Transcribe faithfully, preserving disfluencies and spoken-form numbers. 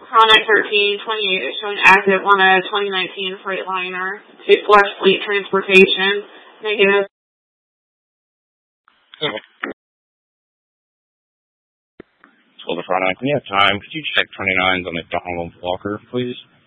Chronic thirteen twenty-eight is showing active on a twenty nineteen Freightliner to Flush Fleet Transportation. Negative. Silver Chronic, when you have time, could you check twenty-nines on the Donald Walker, please?